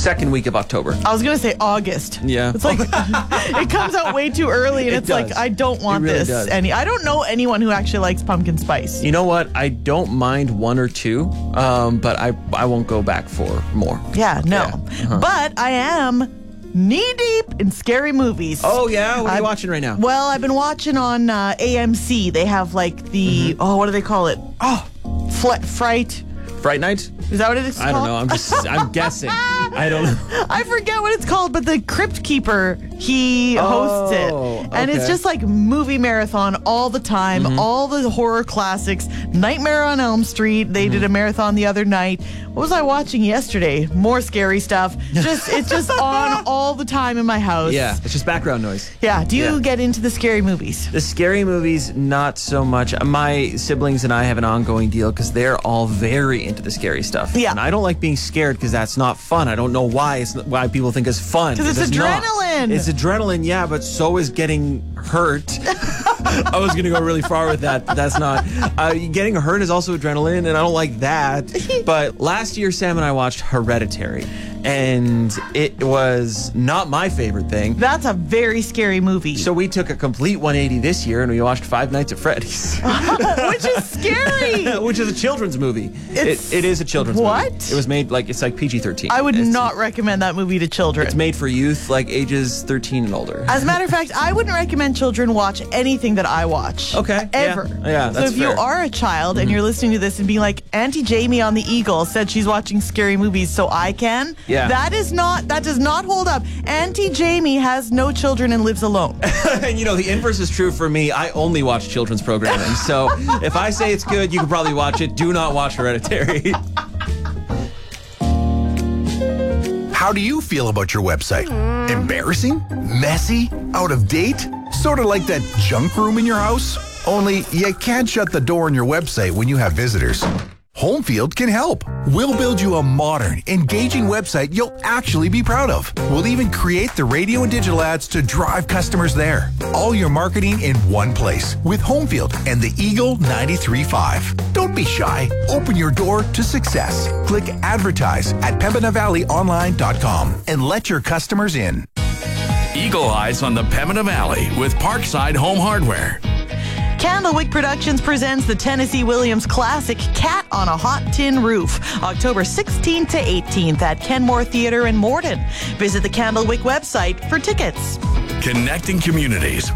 second week of October. I was going to say August. Yeah. It's like, it comes out way too early, and It it's does. like, I don't want It really this. does. I don't know anyone who actually likes pumpkin spice. You know what? I don't mind one or two, but I won't go back for more. Yeah, no. Yeah. Uh-huh. But I am knee-deep in scary movies. Oh, yeah? What are you watching right now? Well, I've been watching on AMC. They have like the, what do they call it? Fright. Fright Night? Is that what it is I called? don't know. I'm guessing. I don't know. I forget what it's called, but the Crypt Keeper, he hosts it. And it's okay. just like movie marathon all the time, all the horror classics. Nightmare on Elm Street, they did a marathon the other night. What was I watching yesterday? More scary stuff. It's just on all the time in my house. Yeah, it's just background noise. Yeah. Do you Yeah. get into the scary movies? The scary movies, not so much. My siblings and I have an ongoing deal because they're all very into the scary stuff. Yeah. And I don't like being scared because that's not fun. I don't know why why people think it's fun. 'Cause it's not. adrenaline. It's adrenaline, yeah, but so is getting hurt. I was going to go really far with that, but that's not. Getting hurt is also adrenaline, and I don't like that. But last year, Sam and I watched Hereditary, and it was not my favorite thing. That's a very scary movie. So we took a complete 180 this year, and we watched Five Nights at Freddy's. Which is scary. Which is a children's movie. It's- It is a children's What? movie. It was made it's like PG-13. I would It's- not recommend that movie to children. It's made for youth, like ages 13 and older. As a matter of fact, I wouldn't recommend children watch anything that I watch. Okay, Ever. yeah, So that's if you fair. are a child and you're listening to this and being like, Auntie Jamie on the Eagle said she's watching scary movies so I can, Yeah. that does not hold up. Auntie Jamie has no children and lives alone. And the inverse is true for me. I only watch children's programming. So if I say it's good, you can probably watch it. Do not watch Hereditary. How do you feel about your website? Embarrassing? Messy? Out of date? Sort of like that junk room in your house? Only you can't shut the door on your website when you have visitors. Homefield can help. We'll build you a modern, engaging website you'll actually be proud of. We'll even create the radio and digital ads to drive customers there. All your marketing in one place with Homefield and the Eagle 93.5. Don't be shy. Open your door to success. Click advertise at PembinaValleyOnline.com and let your customers in. Eagle Eyes on the Pembina Valley with Parkside Home Hardware. Candlewick Productions presents the Tennessee Williams classic Cat on a Hot Tin Roof, October 16th to 18th at Kenmore Theatre in Morden. Visit the Candlewick website for tickets. Connecting communities